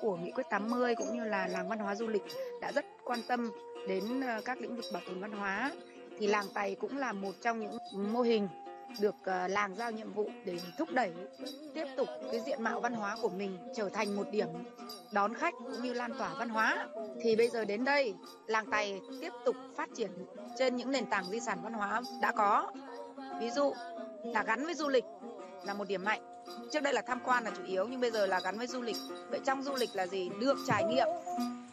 của Nghị quyết 80 cũng như là làng văn hóa du lịch đã rất quan tâm đến các lĩnh vực bảo tồn văn hóa, thì làng Tày cũng là một trong những mô hình được làng giao nhiệm vụ để thúc đẩy tiếp tục cái diện mạo văn hóa của mình trở thành một điểm đón khách cũng như lan tỏa văn hóa. Thì bây giờ đến đây, làng Tày tiếp tục phát triển trên những nền tảng di sản văn hóa đã có. Ví dụ là gắn với du lịch là một điểm mạnh. Trước đây là tham quan là chủ yếu, nhưng bây giờ là gắn với du lịch. Vậy trong du lịch là gì? Được trải nghiệm